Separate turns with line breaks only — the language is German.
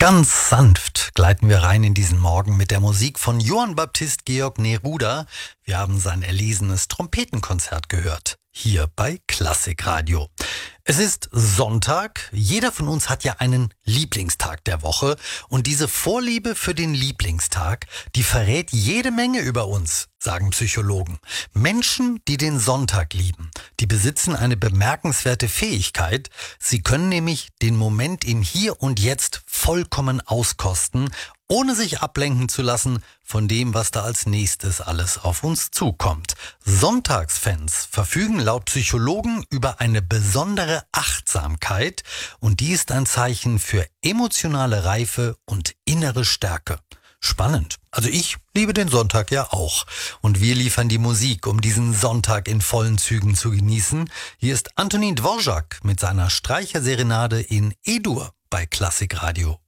Ganz sanft gleiten wir rein in diesen Morgen mit der Musik von Johann Baptist Georg Neruda. Wir haben sein erlesenes Trompetenkonzert gehört, hier bei Klassikradio. Es ist Sonntag, jeder von uns hat ja einen Lieblingstag der Woche und diese Vorliebe für den Lieblingstag, die verrät jede Menge über uns, sagen Psychologen. Menschen, die den Sonntag lieben, die besitzen eine bemerkenswerte Fähigkeit. Sie können nämlich den Moment im Hier und Jetzt vollkommen auskosten, ohne sich ablenken zu lassen von dem, was da als nächstes alles auf uns zukommt. Sonntagsfans verfügen laut Psychologen über eine besondere Achtsamkeit und die ist ein Zeichen für emotionale Reife und innere Stärke. Spannend. Also ich liebe den Sonntag ja auch. Und wir liefern die Musik, um diesen Sonntag in vollen Zügen zu genießen. Hier ist Antonín Dvořák mit seiner Streicherserenade in E-Dur bei Klassikradio.